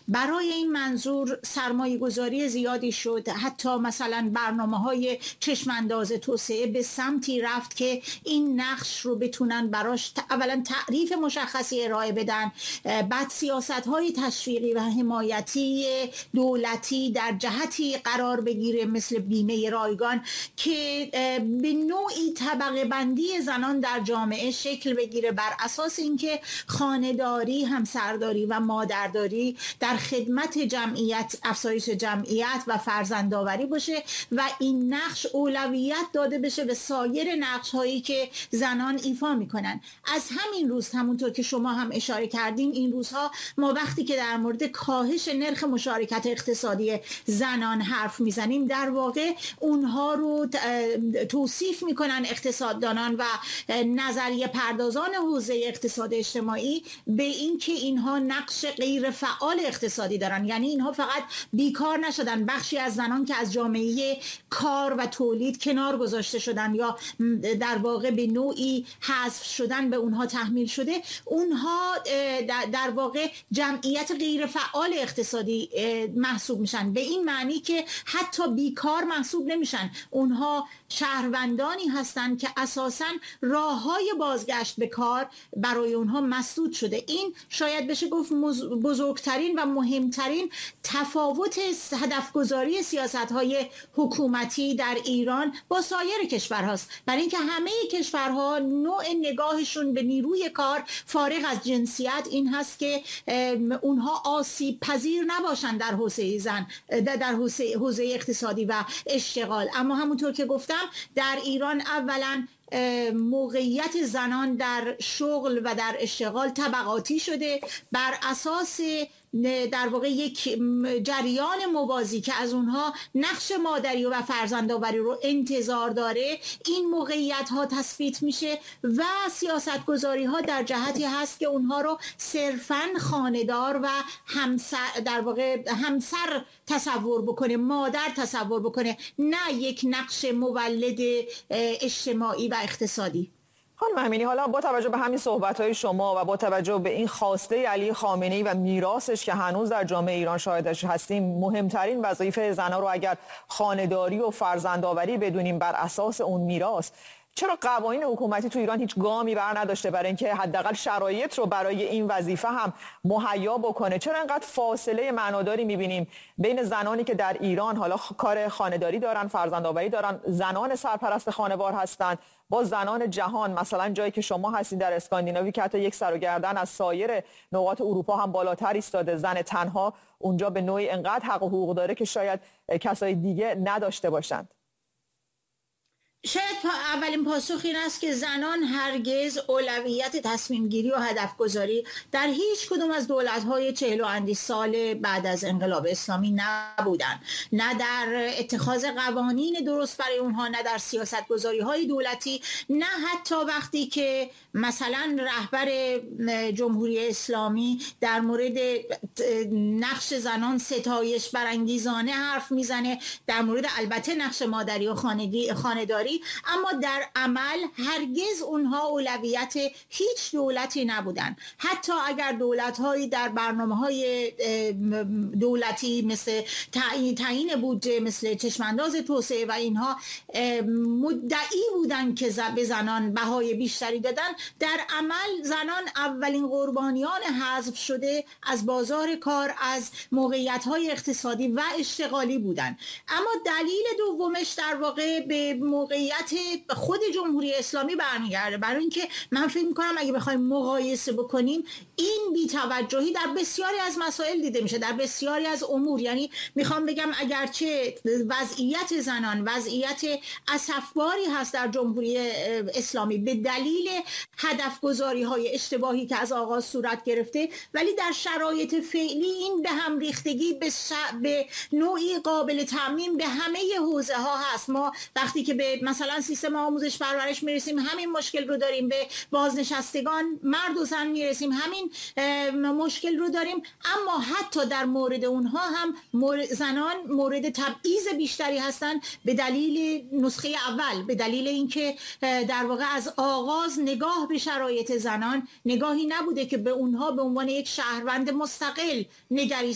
برای این منظور سرمایه گذاری زیادی شد، حتی مثلا برنامه‌های چشمانداز توسعه به سمتی رفت که این نقش رو بتونن براش اولا تعریف مشخصی ارائه بدن، بعد سیاست‌های تشویقی و حمایتی دولتی در جهتی قرار بگیره مثل بیمه رایگان که به نوعی طبقه بندی زنان در جامعه شکل بگیره بر اساس اینکه خانه‌داری، همسرداری و مادرداری در خدمت جمعیت، افزایش جمعیت و فرزندآوری باشه و این نقش اولویت داده بشه به سایر نقش‌هایی که زنان ایفا میکنن. از همین روز، همونطور که شما هم اشاره کردین، این روزها ما وقتی که در مورد کاهش نرخ مشارکت اقتصادی زنان حرف میزنیم، در واقع اونها رو توصیف میکنن اقتصاددانان و نظریه پردازان حوزه اقتصاد اجتماعی به این که اینها نقش غیر فعال اقتصادی دارن، یعنی اینها فقط بیکار نشدن، بخشی از زنان که از جامعه کار و تولید کنار گذاشته شدن یا در واقع به نوعی حذف شدن به اونها تحمیل شده، اونها در واقع جمعیت غیر فعال اقتصادی محسوب میشن، به این معنی که حتی بیکار محسوب نمیشن. اونها شهروندانی هستند که اساساً راههای بازگشت به کار برای اونها مسدود شده. این شاید بشه گفت بزرگترین و مهمترین تفاوت هدفگذاری سیاست‌های حکومتی در ایران با سایر کشورهاست، برای اینکه همه کشورها نوع نگاهشون به نیروی کار فارغ از جنسیت این هست که اونها آسیب پذیر نباشن در حوزه زن، در حوزه اقتصادی و اشتغال. اما همونطور که گفتم در ایران اولا موقعیت زنان در شغل و در اشتغال طبقاتی شده بر اساس در واقع یک جریان موازی که از اونها نقش مادری و فرزندآوری رو انتظار داره. این موقعیت ها تثبیت میشه و سیاست گذاری ها در جهتی هست که اونها رو صرفاً خانه‌دار و همسر، در واقع همسر تصور بکنه، مادر تصور بکنه، نه یک نقش مولد اجتماعی و اقتصادی. خانم امینی، حالا با توجه به همین صحبت‌های شما و با توجه به این خواسته علی خامنه‌ای و میراثش که هنوز در جامعه ایران شاهدش هستیم، مهمترین وظایف زنان رو اگر خانه‌داری و فرزندآوری بدونیم بر اساس اون میراث، چرا قوانین حکومتی تو ایران هیچ گامی بر نداشته برای اینکه حداقل شرایط رو برای این وظیفه هم مهیا بکنه؟ چرا انقدر فاصله معناداری می‌بینیم بین زنانی که در ایران حالا کار خانه‌داری دارن، فرزندآوری دارن، زنان سرپرست خانوار هستند، با زنان جهان، مثلا جایی که شما هستین در اسکاندیناوی که حتی یک سر و گردن از سایر نقاط اروپا هم بالاتر ایستاده، زن تنها اونجا به نوعی انقدر حق و حقوق داره که شاید کسای دیگه نداشته باشند؟ شاید اولین پاسخ این است که زنان هرگز اولویت تصمیم گیری و هدف گذاری در هیچ کدوم از دولت‌های 40 و اندی سال بعد از انقلاب اسلامی نبودن، نه در اتخاذ قوانین درست برای اونها، نه در سیاست گذاری‌های دولتی، نه حتی وقتی که مثلا رهبر جمهوری اسلامی در مورد نقش زنان ستایش برانگیزانه حرف میزنه، در مورد البته نقش مادری و خانه‌داری، اما در عمل هرگز اونها اولویت هیچ دولتی نبودن. حتی اگر دولت‌هایی در برنامه‌های دولتی مثل تعیین بودجه، مثل چشمانداز توسعه و اینها مدعی بودن که به زنان بهای بیشتری دادن، در عمل زنان اولین قربانیان حذف شده از بازار کار، از موقعیت‌های اقتصادی و اشتغالی بودن. اما دلیل دومش در واقع به موقعیت خود جمهوری اسلامی برمیگرده، برای اینکه من فکر می‌کنم اگه بخوایم مقایسه بکنیم این بی‌توجهی در بسیاری از مسائل دیده میشه، در بسیاری از امور. یعنی میخوام بگم اگرچه وضعیت زنان وضعیت اسفباری هست در جمهوری اسلامی به دلیل هدفگذاری‌های اشتباهی که از آغاز صورت گرفته، ولی در شرایط فعلی این به هم ریختگی به نوعی قابل تعمیم به همه حوزه ها هست. ما وقتی که به مثلا سیستم آموزش پرورش میرسیم همین مشکل رو داریم، به بازنشستگان مرد و زن میرسیم همین مشکل رو داریم. اما حتی در مورد اونها هم زنان مورد تبعیض بیشتری هستند به دلیل نسخه اول، به دلیل اینکه در واقع از آغاز نگاه به شرایط زنان نگاهی نبوده که به اونها به عنوان یک شهروند مستقل نگریسته